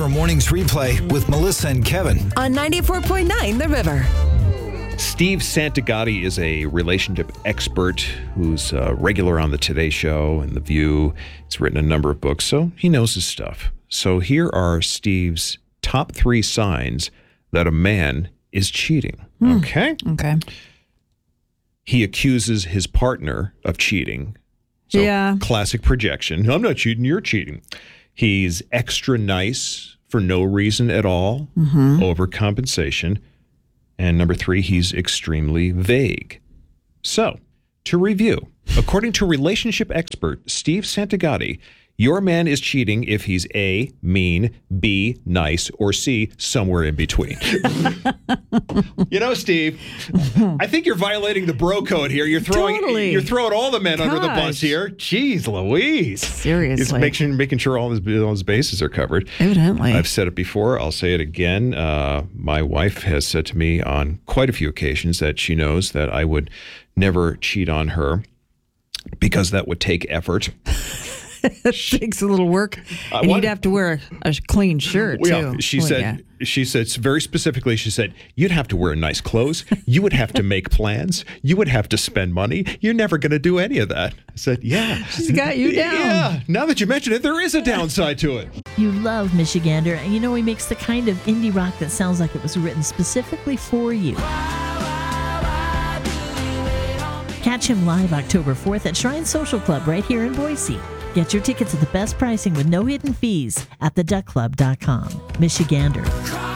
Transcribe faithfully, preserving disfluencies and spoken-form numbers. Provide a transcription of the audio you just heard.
River Mornings Replay with Melissa and Kevin on ninety-four point nine The River. Steve Santagati is a relationship expert who's uh, regular on the Today Show and The View. He's written a number of books, so he knows his stuff. So here are Steve's top three signs that a man is cheating. Mm. Okay? Okay. He accuses his partner of cheating. So Yeah. classic projection. I'm not cheating, you're cheating. He's extra nice for no reason at all. Mm-hmm. Overcompensation. And number three, he's extremely vague. So, to review, according to relationship expert Steve Santagati, your man is cheating if he's A, mean, B, nice, or C, somewhere in between. You know, Steve, I think you're violating the bro code here. You're throwing Totally. you're throwing all the men under the bus Gosh. here. Jeez Louise. Seriously. He's making, making sure all his, all his bases are covered. Evidently. I've said it before. I'll say it again. Uh, my wife has said to me on quite a few occasions that she knows that I would never cheat on her because that would take effort. It takes a little work, Uh, and what- you'd have to wear a, a clean shirt, too. Yeah, she Well, said. yeah. She said very specifically. She said you'd have to wear nice clothes. You would have to make plans. You would have to spend money. You're never going to do any of that. I said, yeah. She's got you down. Yeah. Now that you mention it, there is a downside to it. You love Michigander, and you know he makes the kind of indie rock that sounds like it was written specifically for you. Catch him live October fourth at Shrine Social Club right here in Boise. Get your tickets at the best pricing with no hidden fees at the duck club dot com. Michigander.